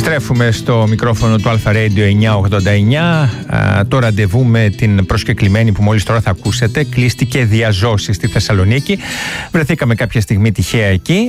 Επιστρέφουμε στο μικρόφωνο του Αλφα Radio 989. Το ραντεβού με την προσκεκλημένη που μόλις τώρα θα ακούσετε κλείστηκε διαζώσεις στη Θεσσαλονίκη. Βρεθήκαμε κάποια στιγμή τυχαία εκεί.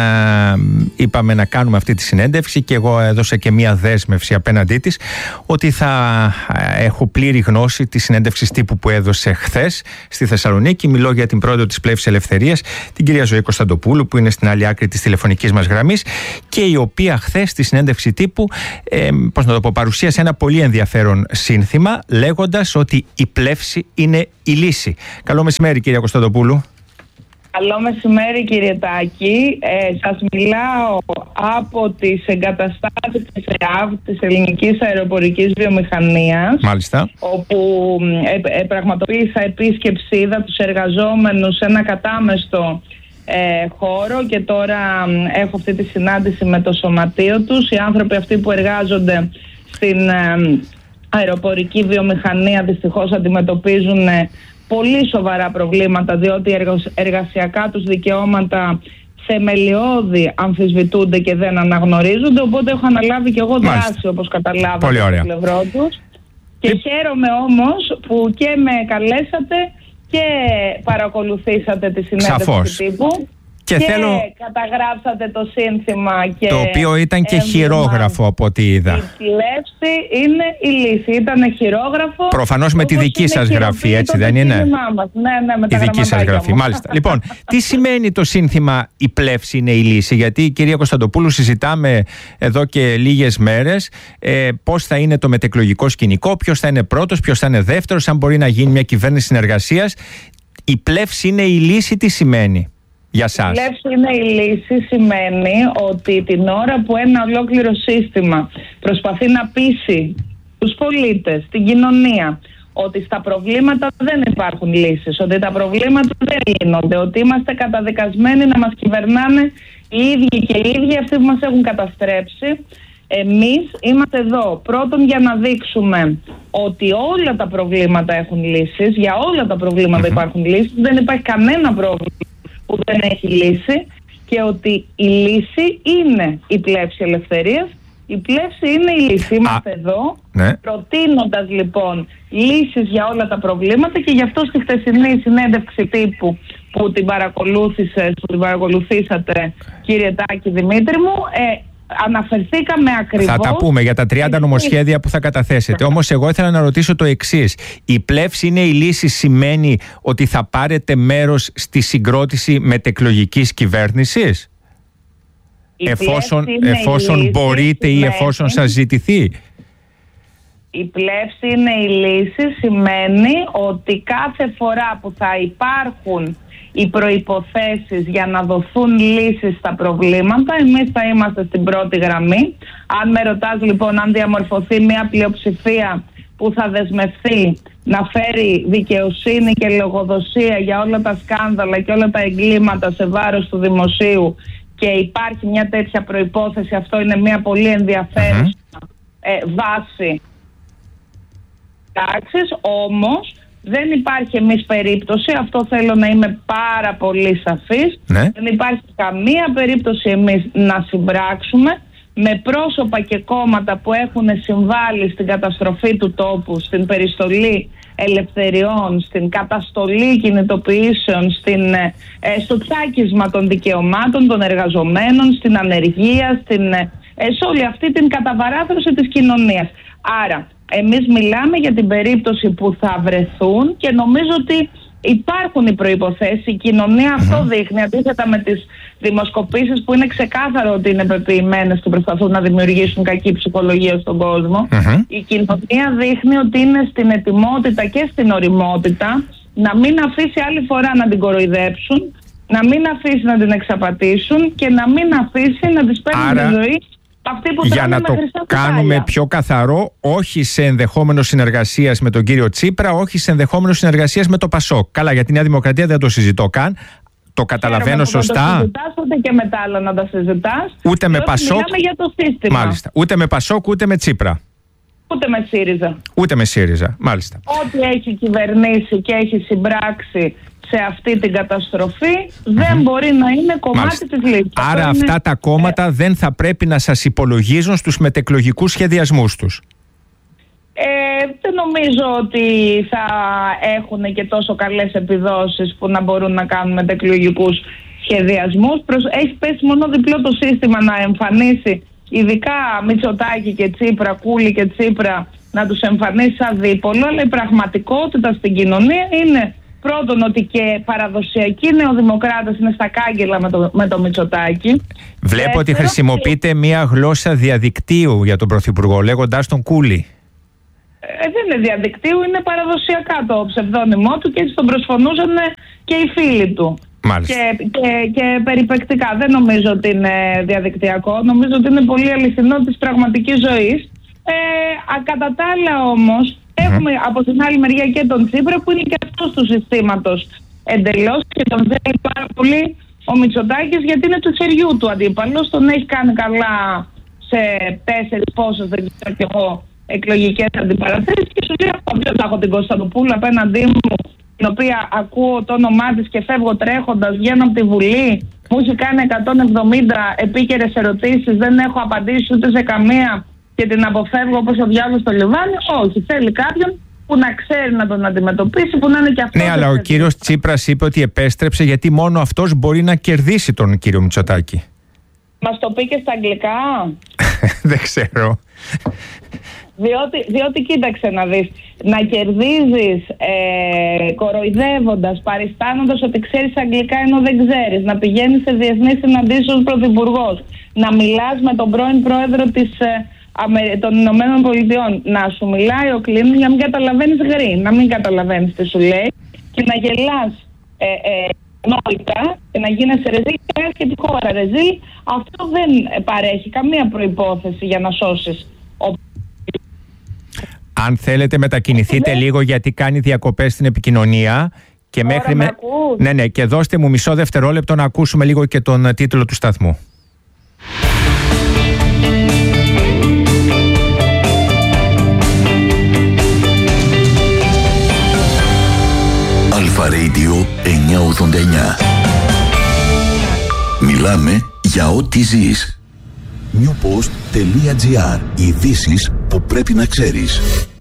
Είπαμε να κάνουμε αυτή τη συνέντευξη και εγώ έδωσα και μία δέσμευση απέναντί της ότι θα έχω πλήρη γνώση της συνέντευξης τύπου που έδωσε χθες στη Θεσσαλονίκη. Μιλώ για την πρόεδρο της Πλεύσης Ελευθερίας, την κυρία Ζωή Κωνσταντοπούλου, που είναι στην άλλη άκρη της τηλεφωνικής μας γραμμής και η οποία χθες στη συνέντευξη τύπου παρουσίασε ένα πολύ ενδιαφέρον σύνθημα, λέγοντας ότι η πλεύση είναι η λύση. Καλό μεσημέρι, κυρία Κωνσταντοπούλου. Καλό μεσημέρι, κύριε Τάκη. Σας μιλάω από τις εγκαταστάσεις της ΕΑΒ, της Ελληνικής Αεροπορικής Βιομηχανίας. Μάλιστα. Όπου πραγματοποίησα επίσκεψη, είδα τους εργαζόμενους σε ένα κατάμεστο χώρο και τώρα έχω αυτή τη συνάντηση με το σωματείο τους. Οι άνθρωποι αυτοί που εργάζονται στην αεροπορική βιομηχανία δυστυχώς αντιμετωπίζουν πολύ σοβαρά προβλήματα, διότι οι εργασιακά τους δικαιώματα θεμελιώδη αμφισβητούνται και δεν αναγνωρίζονται, οπότε έχω αναλάβει και εγώ δράση, όπως καταλάβατε, στο πλευρό τους. Και χαίρομαι όμως που και με καλέσατε και παρακολουθήσατε τη συνέντευξη τύπου και καταγράψατε το σύνθημα. Και το οποίο ήταν και χειρόγραφο από ό,τι είδα. Η πλεύση είναι η λύση. Ήταν χειρόγραφο. Προφανώς με τη δική σας γραφή, έτσι δεν είναι? Ναι, με η δική σας γραφή, μάλιστα. Λοιπόν, τι σημαίνει το σύνθημα «Η πλεύση είναι η λύση»? Γιατί η κυρία Κωνσταντοπούλου συζητάμε εδώ και λίγες μέρες πώς θα είναι το μετεκλογικό σκηνικό, ποιος θα είναι πρώτος, ποιος θα είναι δεύτερος, αν μπορεί να γίνει μια κυβέρνηση συνεργασίας. Η πλεύση είναι η λύση, τι σημαίνει για σας? Η πλεύση είναι η λύση σημαίνει ότι την ώρα που ένα ολόκληρο σύστημα προσπαθεί να πείσει τους πολίτες, την κοινωνία, ότι στα προβλήματα δεν υπάρχουν λύσεις, ότι τα προβλήματα δεν λύνονται, ότι είμαστε καταδικασμένοι να μας κυβερνάνε οι ίδιοι και οι ίδιοι αυτοί που μας έχουν καταστρέψει. Εμείς είμαστε εδώ πρώτον για να δείξουμε ότι όλα τα προβλήματα έχουν λύσεις, για όλα τα προβλήματα υπάρχουν λύσεις, δεν υπάρχει κανένα πρόβλημα που δεν έχει λύση και ότι η λύση είναι η πλεύση ελευθερίας, η πλεύση είναι η λύση. Είμαστε εδώ προτείνοντας λοιπόν λύσεις για όλα τα προβλήματα και γι' αυτό στη χθεσινή συνέντευξη τύπου που την παρακολουθήσατε, κύριε Τάκη Δημήτρη μου, αναφερθήκαμε ακριβώς. Θα τα πούμε για τα 30 νομοσχέδια που θα καταθέσετε. Όμως εγώ ήθελα να ρωτήσω το εξής. Η πλεύση είναι η λύση σημαίνει ότι θα πάρετε μέρος στη συγκρότηση μετεκλογικής κυβέρνησης? Εφόσον μπορείτε ή εφόσον σας ζητηθεί? Η πλεύση είναι η λύση σημαίνει ότι κάθε φορά που θα υπάρχουν οι προϋποθέσεις για να δοθούν λύσεις στα προβλήματα, εμείς θα είμαστε στην πρώτη γραμμή. Αν με ρωτάς λοιπόν αν διαμορφωθεί μια πλειοψηφία που θα δεσμευθεί να φέρει δικαιοσύνη και λογοδοσία για όλα τα σκάνδαλα και όλα τα εγκλήματα σε βάρος του δημοσίου και υπάρχει μια τέτοια προϋπόθεση, αυτό είναι μια πολύ ενδιαφέρουσα βάση τάξης, όμως δεν υπάρχει εμείς περίπτωση, αυτό θέλω να είμαι πάρα πολύ σαφής, δεν υπάρχει καμία περίπτωση εμείς να συμπράξουμε με πρόσωπα και κόμματα που έχουν συμβάλει στην καταστροφή του τόπου, στην περιστολή ελευθεριών, στην καταστολή κινητοποιήσεων, στο τσάκισμα των δικαιωμάτων των εργαζομένων, στην ανεργία, σε όλη αυτή την καταβαράθρωση της κοινωνίας. Άρα εμείς μιλάμε για την περίπτωση που θα βρεθούν και νομίζω ότι υπάρχουν οι προϋποθέσεις. Η κοινωνία αυτό δείχνει, αντίθετα με τις δημοσκοπήσεις που είναι ξεκάθαρο ότι είναι πεποιημένες και προσπαθούν να δημιουργήσουν κακή ψυχολογία στον κόσμο. Η κοινωνία δείχνει ότι είναι στην ετοιμότητα και στην οριμότητα να μην αφήσει άλλη φορά να την κοροϊδέψουν, να μην αφήσει να την εξαπατήσουν και να μην αφήσει να της παίρνουν τη ζωή. Για να το κάνουμε πιο καθαρό, όχι σε ενδεχόμενο συνεργασίας με τον κύριο Τσίπρα, όχι σε ενδεχόμενο συνεργασίας με το ΠΑΣΟΚ. Καλά, για τη Νέα Δημοκρατία δεν το συζητώ καν. Το καταλαβαίνω σωστά. Δεν το συζητάς, ούτε και με τα άλλα να τα συζητάς. Ούτε με ΠΑΣΟΚ. Μιλάμε για το σύστημα. Μάλιστα. Ούτε με ΠΑΣΟΚ, ούτε με Τσίπρα. Ούτε με ΣΥΡΙΖΑ. Ούτε με ΣΥΡΙΖΑ, μάλιστα. Ό,τι έχει κυβερνήσει και έχει συμπράξει σε αυτή την καταστροφή δεν μπορεί να είναι κομμάτι της λύσης. Άρα αυτά τα κόμματα δεν θα πρέπει να σας υπολογίζουν στους μετεκλογικούς σχεδιασμούς τους. Δεν νομίζω ότι θα έχουν και τόσο καλές επιδόσεις που να μπορούν να κάνουν μετεκλογικούς σχεδιασμούς. Έχει πέσει μόνο διπλό το σύστημα να εμφανίσει, ειδικά Μητσοτάκη και Τσίπρα, Κούλη και Τσίπρα, να τους εμφανίσει σαν δίπολο, αλλά η πραγματικότητα στην κοινωνία είναι πρώτον ότι και παραδοσιακοί νεοδημοκράτες είναι στα κάγκελα με το Μητσοτάκη. Βλέπω ότι χρησιμοποιείτε μία γλώσσα διαδικτύου για τον Πρωθυπουργό, λέγοντάς τον Κούλη. Δεν είναι διαδικτύου, είναι παραδοσιακά το ψευδόνυμό του και έτσι τον προσφωνούσαν και οι φίλοι του. Και περιπεκτικά. Δεν νομίζω ότι είναι διαδικτυακό, νομίζω ότι είναι πολύ αληθινό της πραγματικής ζωής. Κατά τα άλλα όμως, έχουμε από την άλλη μεριά και τον Τσίπρα που είναι και αυτός του συστήματος εντελώς και τον θέλει πάρα πολύ ο Μητσοτάκης, γιατί είναι του χεριού του αντίπαλος, τον έχει κάνει καλά σε 4 πόσες, δεν ξέρω κι εγώ, εκλογικές αντιπαραθέσεις και σου λέει αυτό. Θα έχω την Κωνσταντοπούλου απέναντί μου, την οποία ακούω το όνομά της και φεύγω τρέχοντας, βγαίνω από τη Βουλή, μου έχει κάνει 170 επίκαιρες ερωτήσεις, δεν έχω απαντήσει ούτε σε καμία και την αποφεύγω όπως ο διάβολος στο λιβάνι. Όχι, θέλει κάποιον που να ξέρει να τον αντιμετωπίσει, που να είναι και αυτός. Ναι, αλλά ο κύριος Τσίπρας είπε ότι επέστρεψε γιατί μόνο αυτός μπορεί να κερδίσει τον κύριο Μητσοτάκη. Μας το πει και στα αγγλικά. Δεν ξέρω. Διότι κοίταξε να δεις, να κερδίζεις κοροϊδεύοντας, παριστάνοντας ότι ξέρεις αγγλικά ενώ δεν ξέρεις, να πηγαίνεις σε διεθνείς συναντήσεις ως πρωθυπουργός, να μιλάς με τον πρώην πρόεδρο των Ηνωμένων Πολιτειών, να σου μιλάει ο Κλίντον για να μην καταλαβαίνεις να μην καταλαβαίνεις τι σου λέει και να γελάς νόητα και να γίνεσαι ρεζίλ και να και τη χώρα ρεζίλ, αυτό δεν παρέχει καμία προϋπόθεση για να σώσεις. Αν θέλετε μετακινηθείτε λίγο γιατί κάνει διακοπές στην επικοινωνία και μέχρι ναι, και δώστε μου μισό δευτερόλεπτο να ακούσουμε λίγο και τον τίτλο του σταθμού. Αλφα Radio 989. Μιλάμε για ό,τι ζεις. Newpost.gr. Ειδήσεις που πρέπει να ξέρεις.